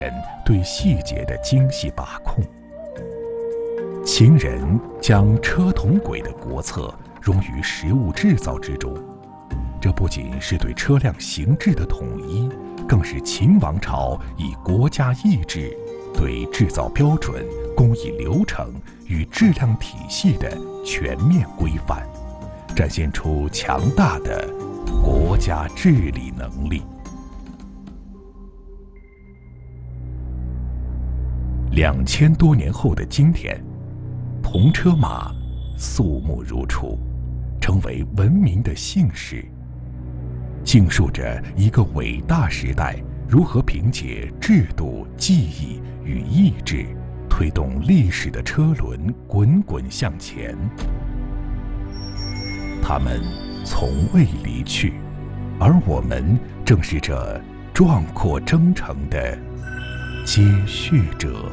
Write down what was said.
对细节的精细把控。秦人将车同轨的国策融于实物制造之中，这不仅是对车辆形制的统一，更是秦王朝以国家意志对制造标准、工艺流程与质量体系的全面规范，展现出强大的国家治理能力。2000多年后的今天，铜车马肃穆如初，成为文明的幸事，讲述着一个伟大时代如何凭借制度、技艺与意志，推动历史的车轮滚滚向前。他们从未离去，而我们正是这壮阔征程的接续者。